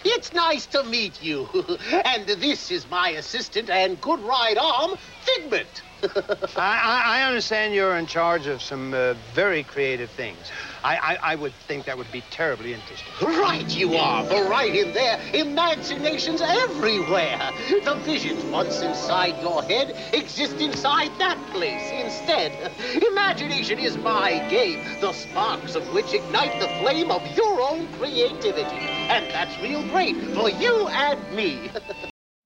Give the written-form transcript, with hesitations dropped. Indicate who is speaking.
Speaker 1: It's nice to meet you. And this is my assistant and good right arm, Figment.
Speaker 2: I understand you're in charge of some very creative things. I would think that would be terribly interesting.
Speaker 1: Right you are, for right in there, imagination's everywhere. The visions once inside your head exist inside that place instead. Imagination is my game, the sparks of which ignite the flame of your own creativity. And that's real great for you and me.